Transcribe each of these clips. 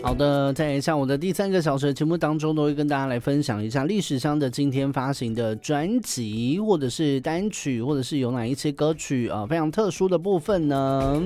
好的，在下午的第3个小时的节目当中，都会跟大家来分享一下历史上的今天发行的专辑，或者是单曲，或者是有哪一些歌曲非常特殊的部分呢？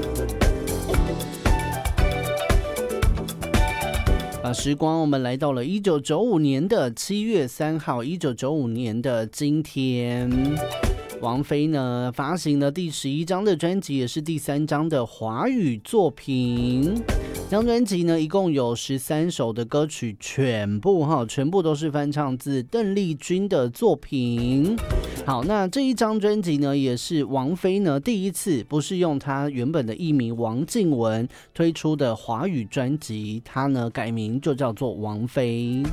把时光我们来到了1995年的7月3号，1995年的今天。王菲呢发行了第11张的专辑，也是第3张的华语作品。这张专辑呢一共有13首的歌曲，全部都是翻唱自邓丽君的作品。好，那这一张专辑呢也是王菲呢第一次不是用她原本的艺名王靖雯推出的华语专辑，她呢改名就叫做王菲。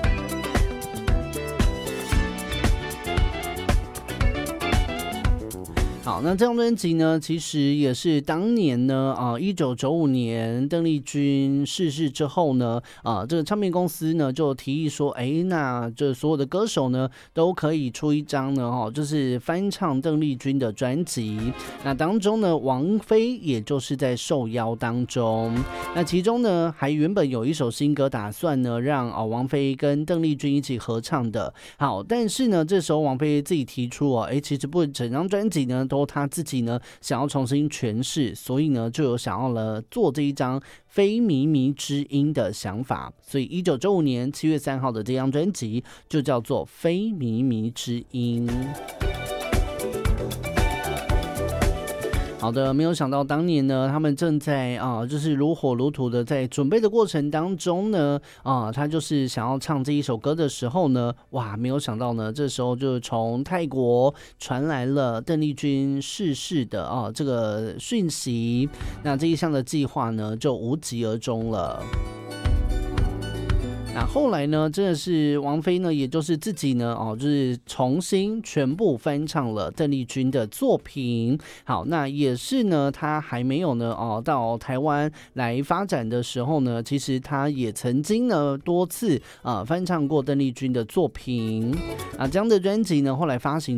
好，那这张专辑呢，其实也是当年呢，1995年邓丽君逝世之后呢，这个唱片公司呢就提议说，那这所有的歌手呢都可以出一张呢，就是翻唱邓丽君的专辑。那当中呢，王菲也就是在受邀当中。那其中呢，还原本有一首新歌打算呢让王菲跟邓丽君一起合唱的。好，但是呢，这时候王菲自己提出其实不整张专辑呢都他自己呢想要重新诠释，所以呢就有想要了做这一张非靡靡之音的想法，所以1995年7月3号的这张专辑就叫做非靡靡之音。好的，没有想到当年呢，他们正在就是如火如荼的在准备的过程当中呢，他就是想要唱这一首歌的时候呢，哇，没有想到呢，这时候就从泰国传来了邓丽君逝世的这个讯息，那这一项的计划呢就无疾而终了。那后来呢，真的是王菲呢，也就是自己呢，就是重新全部翻唱了邓丽君的作品。好，那也是呢，她还没有呢，到台湾来发展的时候呢，其实她也曾经呢多次翻唱过邓丽君的作品。这样的专辑呢，后来发行